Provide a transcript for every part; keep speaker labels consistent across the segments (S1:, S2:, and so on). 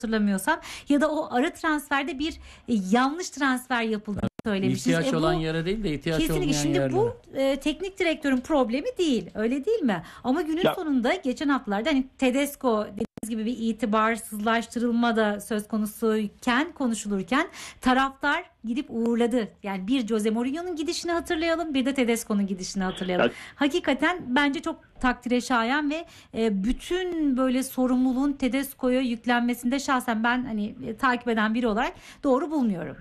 S1: hatırlamıyorsam, ya da o ara transferde bir yanlış transfer yapıldığını söylemiştiniz.
S2: İhtiyaç olan yere değil de ihtiyaç
S1: kesinlikle.
S2: olmayan
S1: Şimdi
S2: yerlere.
S1: bu teknik direktörün problemi değil. Öyle değil mi? Ama günün sonunda geçen haftalarda hani Tedesco dediğiniz gibi bir itibarsızlaştırılma da söz konusuyken, konuşulurken taraftar gidip uğurladı. Yani bir Jose Mourinho'nun gidişini hatırlayalım, bir de Tedesco'nun gidişini hatırlayalım. Hakikaten bence çok takdire şayan ve bütün böyle sorumluluğun Tedesco'ya yüklenmesinde şahsen ben hani takip eden biri olarak doğru bulmuyorum.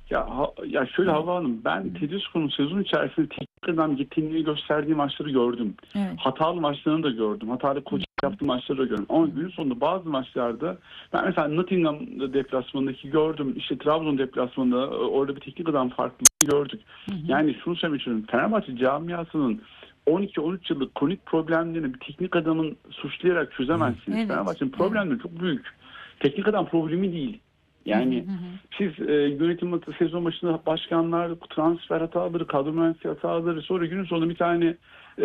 S3: Ya şöyle Havva Hanım, ben Tedesco'nun sezon içerisinde teknik adam yeteneğini gösterdiği maçları gördüm.
S1: Evet.
S3: Hatalı maçlarını da gördüm. Hatalı koçluk yaptığı maçları da gördüm. Ama günün sonunda bazı maçlarda ben mesela Nottingham deplasmanındaki gördüm. İşte Trabzon deplasmanında orada bir teknik adam farklılığı gördük. Yani şunu söylemek istiyorum. Fenerbahçe camiasının 12-13 yıllık kronik problemlerini bir teknik adamın suçlayarak çözemezsiniz.
S1: Evet.
S3: Fenerbahçe'nin problemleri çok büyük. Teknik adam problemi değil. Yani siz yönetim sezon başında başkanlar, transfer hataları, kadro mühendisliği hataları, sonra günün sonunda bir tane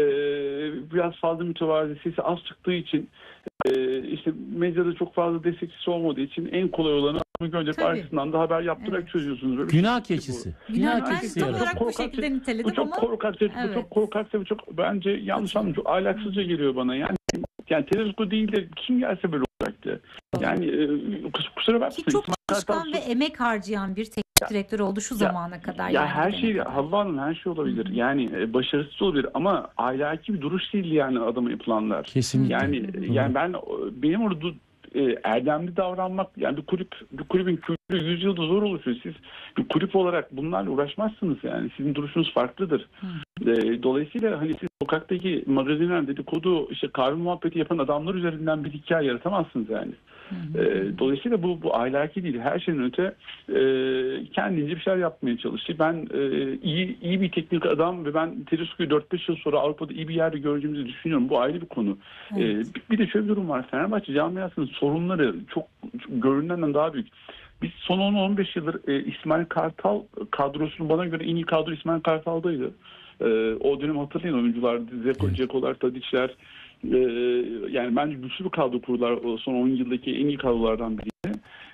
S3: biraz fazla mütevazi, sesi az çıktığı için işte medyada çok fazla destekçisi olmadığı için en kolay olanı gönderip arkasından da haber yaptırarak çözüyorsunuz. Böyle
S2: Günah keçisi.
S1: Günah keçisi olarak bu şekilde niteledim ama.
S3: Bu çok korkakça, bu çok bence yanlış anladım. Çok ahlaksızca geliyor bana. Yani Tedesco değil de kim gelse böyle olacaktı. Yani kusura bakmayın.
S1: Ki çok çalışkan ve emek harcayan bir teknik direktör oldu şu zamana kadar.
S3: Ya her şey, Havva Hanım, her şey olabilir. Yani başarısız olabilir ama ahlaki bir duruş değil yani adama yapılanlar.
S2: Kesinlikle.
S3: Yani benim orada erdemli davranmak, yani bir kulübün kültürü 100 yılda zor oluşuyor. Siz bir kulüp olarak bunlarla uğraşmazsınız yani. Sizin duruşunuz farklıdır. Dolayısıyla hani siz sokaktaki magazinler, dedikodu, işte kahve muhabbeti yapan adamlar üzerinden bir hikaye yaratamazsınız yani. Dolayısıyla bu ahlaki değil. Her şeyden öte kendince bir şeyler yapmaya çalıştı. Ben iyi bir teknik adam ve ben Tedesco'yu 4-5 yıl sonra Avrupa'da iyi bir yerde göreceğimizi düşünüyorum. Bu ayrı bir konu. Evet. Bir de şöyle bir durum var. Fenerbahçe camiasının sorunları çok görünenden daha büyük. Biz son 10-15 yıldır İsmail Kartal kadrosunun bana göre en iyi kadro İsmail Kartal'daydı. O dönem hatırlayın, oyuncular, Cekolar, Tadiçler, yani bence güçlü bir kadro kurdular, son 10 yıldaki en iyi kadrolardan biri.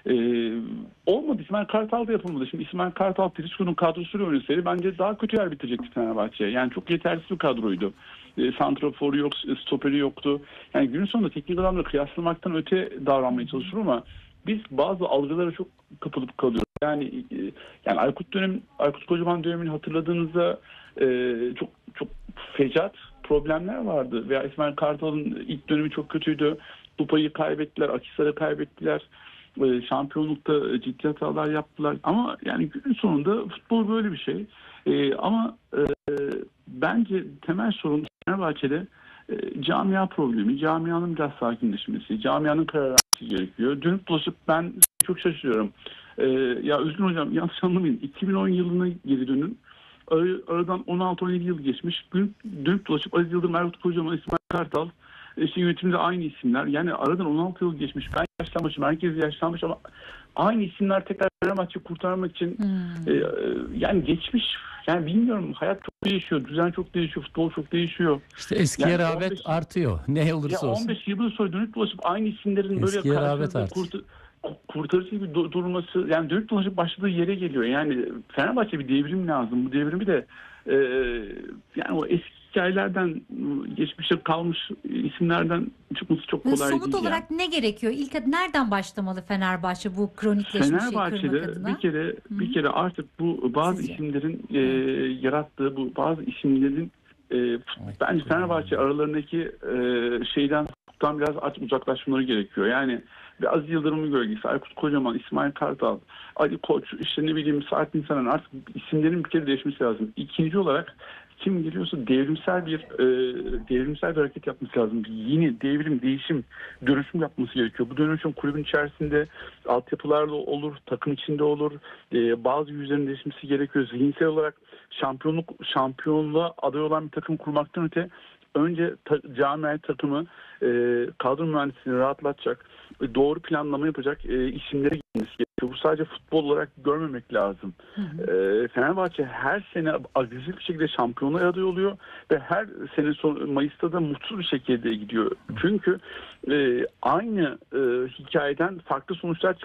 S3: Olmadı. İsmail Kartal da yapılmadı. Şimdi İsmail Kartal Tedesco'nun kadrosuyla oynasaydı bence daha kötü yer bitecekti Fenerbahçe. Yani çok yetersiz bir kadroydu. Santraforu yok, stoperi yoktu. Yani günün sonunda teknik adamla kıyaslamaktan öte davranmaya çalışıyorum ama biz bazı algılara çok kapılıp kalıyoruz. Yani Aykut Kocaman dönemini hatırladığınızda çok fecat problemler vardı. Veya İsmail Kartal'ın ilk dönemi çok kötüydü. Kupayı kaybettiler, Akhisar'ı kaybettiler. Şampiyonlukta ciddi hatalar yaptılar. Ama yani günün sonunda futbol böyle bir şey. Ama bence temel sorun Fenerbahçe'de camia problemi, camianın biraz sakinleşmesi, camianın karar vermesi gerekiyor. Dönüp dolaşıp ben çok şaşırıyorum. Ya Özgün Hocam, yanlış anlamayın. 2010 yılına geri dönün. Aradan 16-17 yıl geçmiş. Dönüp dolaşıp Aziz Yıldırım, Erkut Kocaman, İsmail Kartal, yönetimde aynı isimler. Yani aradan 16 yıl geçmiş. Ben yaşlanmışım, herkes yaşlanmış ama aynı isimler tekrar Fenerbahçe'yi kurtarmak için yani geçmiş. Yani bilmiyorum, hayat çok değişiyor, düzen çok değişiyor, futbol çok değişiyor.
S2: İşte eskiye rağbet artıyor. Ne olursa olsun. 15
S3: yıl sonra dönüp dolaşıp aynı isimlerin böyle karşısında kurtarıcı bir durması, yani dönüp dolaşıp başladığı yere geliyor. Yani Fenerbahçe bir devrim lazım. Bu devrimi de yani o eski hikayelerden, geçmişte kalmış isimlerden çıkması çok kolay değil.
S1: Somut olarak ne gerekiyor? İlk nereden başlamalı Fenerbahçe bu kronikleşmişi kırmak adına?
S3: Fenerbahçe'de bir kere artık bu bazı isimlerin yarattığı, bu bazı isimlerin bence Fenerbahçe aralarındaki şeyden biraz artık uzaklaşmaları gerekiyor. Yani ve Aziz Yıldırım'ın gölgesi, Aykut Kocaman, İsmail Kartal, Ali Koç, işte ne bileyim Saat İnsan'ın artık isimlerin bir kere değişmesi lazım. İkinci olarak kim geliyorsa devrimsel bir hareket yapması lazım. Yeni devrim, değişim, dönüşüm yapması gerekiyor. Bu dönüşüm kulübün içerisinde altyapılarla olur, takım içinde olur. Bazı yüzlerin değişmesi gerekiyor. Zihinsel olarak şampiyonluğa aday olan bir takım kurmaktan öte önce camia takımı kadro mühendisliğini rahatlatacak, doğru planlama yapacak isimlere gitmesi gerekiyor. Bu sadece futbol olarak görmemek lazım. Fenerbahçe her sene agresif bir şekilde şampiyonluğa aday oluyor ve her sene Mayıs'ta da mutsuz bir şekilde gidiyor. Çünkü aynı hikayeden farklı sonuçlar